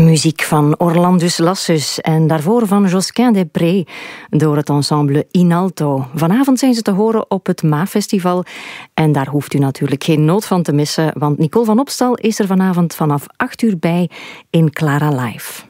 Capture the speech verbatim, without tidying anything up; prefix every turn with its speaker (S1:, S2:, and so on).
S1: Muziek van Orlandus Lassus en daarvoor van Josquin des Prez door het ensemble In Alto. Vanavond zijn ze te horen op het MAA-festival en daar hoeft u natuurlijk geen noot van te missen, want Nicole van Opstal is er vanavond vanaf acht uur bij in Clara Live.